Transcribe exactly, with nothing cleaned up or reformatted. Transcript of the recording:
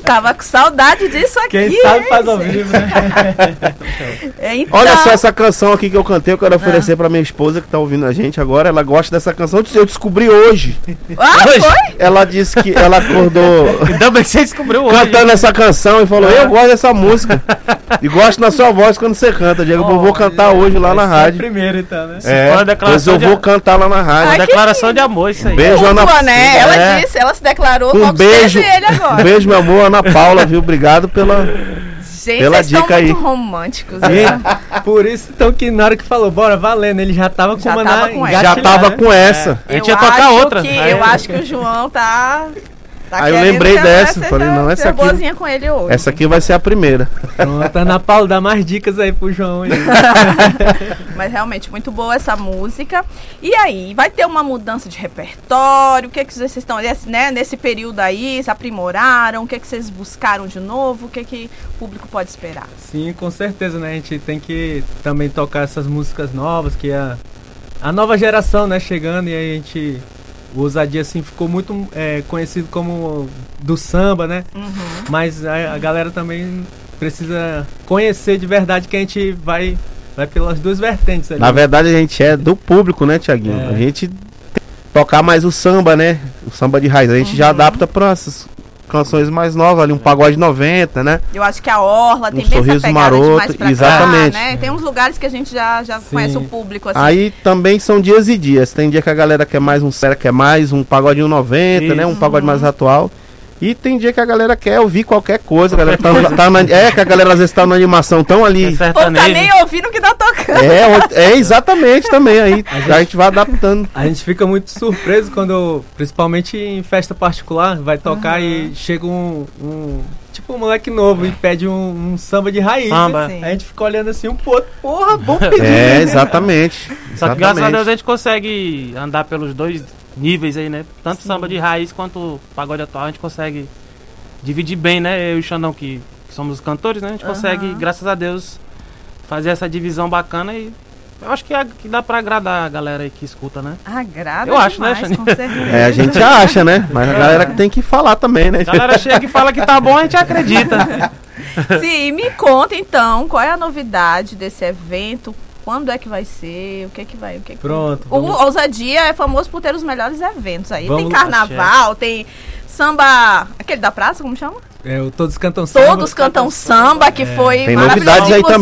Tava com saudade disso aqui. Quem sabe faz ao vivo, né? Então... Olha só essa canção aqui que eu cantei, eu quero oferecer ah. pra minha esposa que tá ouvindo a gente agora. Ela gosta dessa canção, eu descobri hoje. Ah, hoje? Foi? Ela disse que ela acordou Ainda bem que você descobriu hoje. Cantando essa canção e falou, eu gosto dessa música. E gosto da sua voz quando você canta, Diego. Oh, eu vou cantar hoje lá na rádio. É primeiro então, né? É, pois eu de... vou cantar lá na rádio. Ai, declaração de amor, isso aí. Um beijo, Ana Ana... né? Ela é. disse, ela se declarou um beijo, ele agora. Um beijo, meu amor, Ana Paula, viu? Obrigado pela, Gente, pela vocês dica estão aí. muito românticos. E, por isso, então, que na hora que falou, bora, valendo, ele já tava com já uma tava na... com Já tava né? com essa. É. A gente ia tocar outra. Que, aí, eu acho que o João tá... Tá aí eu lembrei dessa, falei, não, essa aqui, boazinha com ele hoje. essa aqui vai ser a primeira. Pronto, Ana Paula, dá mais dicas aí pro João. Mas realmente, muito boa essa música. E aí, vai ter uma mudança de repertório? O que, é que vocês estão, né, nesse período aí, se aprimoraram? O que, é que vocês buscaram de novo? O que, é que o público pode esperar? Sim, com certeza, né? A gente tem que também tocar essas músicas novas, que é a, a nova geração, né, chegando, e aí a gente... O Ousadia, assim, ficou muito é, conhecido como do samba, né? Uhum. Mas a, a galera também precisa conhecer de verdade que a gente vai, vai pelas duas vertentes ali. Na verdade, a gente é do público, né, Tiaguinho? É. A gente tem que tocar mais o samba, né? O samba de raiz. A gente uhum. já adapta para essas canções mais novas ali, um pagode noventa, né? Eu acho que a Orla tem um bem sorriso essa pegada maroto, de mais pra exatamente. cá, né? Tem uns lugares que a gente já, já conhece o público, assim. Aí também são dias e dias. Tem dia que a galera quer mais um sério, quer mais um pagodinho noventa, isso. né? Um pagode mais atual. E tem dia que a galera quer ouvir qualquer coisa. A galera tá, tá na, é que a galera às vezes tá na animação tão ali. Ou tá nem ouvindo o que tá tocando. É, é exatamente também. Aí a gente, a gente vai adaptando. A gente fica muito surpreso quando, principalmente em festa particular, vai tocar uhum. e chega um, um tipo um moleque novo e pede um, um samba de raiz. Samba. Né? A gente fica olhando assim um pouco, porra, bom pedir. É, exatamente. Só que exatamente. graças a Deus a gente consegue andar pelos dois níveis aí, né? Tanto Sim. samba de raiz quanto pagode atual, a gente consegue dividir bem, né? Eu e o Xandão, que somos os cantores, né? A gente uhum. consegue, graças a Deus, fazer essa divisão bacana e eu acho que, é, que dá pra agradar a galera aí que escuta, né? Agrada Eu acho, demais, né, Xandão? com certeza. É, a gente acha, né? Mas a galera que tem que falar também, né? A galera chega e fala que tá bom, a gente acredita. Sim, me conta então, qual é a novidade desse evento? Quando é que vai ser? O que é que vai? O que é que... Pronto. O Ousadia é famoso por ter os melhores eventos aí. Vamos tem carnaval, tem samba... Aquele da praça, como chama? É, o Todos Cantam Samba. Todos Cantam Samba, que é. foi Tem maravilhoso. novidades aí também.